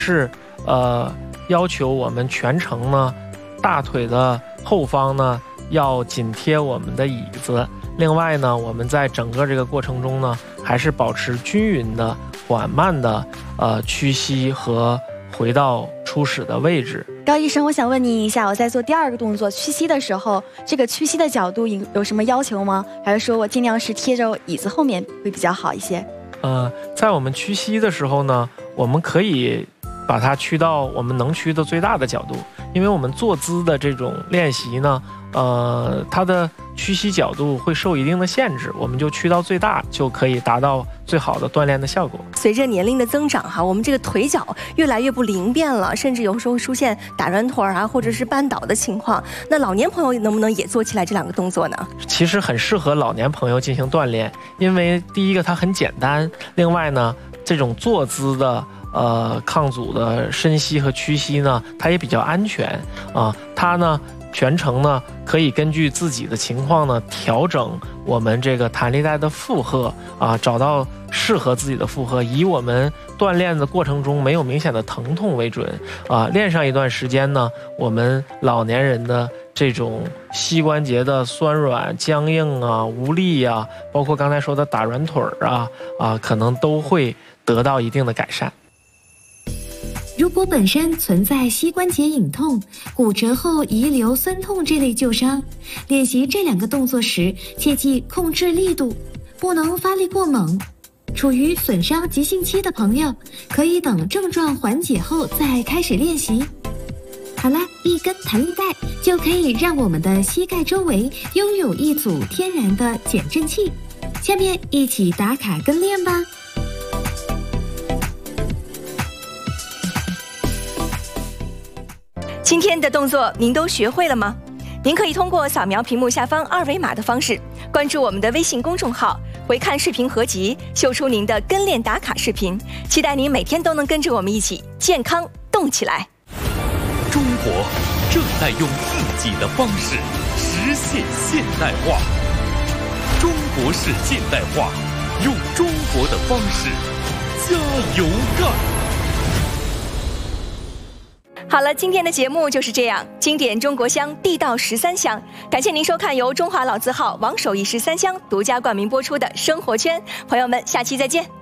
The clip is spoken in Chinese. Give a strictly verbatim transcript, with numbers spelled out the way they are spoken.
是呃要求我们全程呢，大腿的后方呢要紧贴我们的椅子。另外呢，我们在整个这个过程中呢，还是保持均匀的、缓慢的呃屈膝和回到初始的位置。 高医生，我想问您一下，我在做第二个动作屈膝的时候，这个屈膝的角度有有什么要求吗？还是说我尽量是贴着椅子后面会比较好一些？ 呃，在我们屈膝的时候呢，我们可以把它屈到我们能屈的最大的角度，因为我们坐姿的这种练习呢，呃，它的屈膝角度会受一定的限制，我们就屈到最大，就可以达到最好的锻炼的效果。 随着年龄的增长哈，我们这个腿脚越来越不灵便了，甚至有时候出现打软腿啊，或者是绊倒的情况。那老年朋友能不能也做起来这两个动作呢？ 其实很适合老年朋友进行锻炼，因为第一个它很简单，另外呢，这种坐姿的呃抗阻的伸膝和屈膝呢，它也比较安全啊、呃，它呢。全程呢，可以根据自己的情况呢，调整我们这个弹力带的负荷啊，找到适合自己的负荷，以我们锻炼的过程中没有明显的疼痛为准啊。练上一段时间呢，我们老年人的这种膝关节的酸软、僵硬啊、无力啊，包括刚才说的打软腿儿啊啊，可能都会得到一定的改善。 如果本身存在膝关节隐痛、骨折后遗留酸痛这类旧伤，练习这两个动作时，切记控制力度，不能发力过猛。处于损伤急性期的朋友，可以等症状缓解后再开始练习。好了，一根弹力带就可以让我们的膝盖周围拥有一组天然的减震器。下面一起打卡跟练吧。 今天的动作您都学会了吗？您可以通过扫描屏幕下方二维码的方式，关注我们的微信公众号，回看视频合集，秀出您的跟练打卡视频。期待您每天都能跟着我们一起健康动起来。 中国正在用自己的方式实现现代化，中国式现代化，用中国的方式加油干。 好了，今天的节目就是这样，经典中国香，地道十三香。感谢您收看由中华老字号王守义十三香独家冠名播出的生活圈，朋友们，下期再见。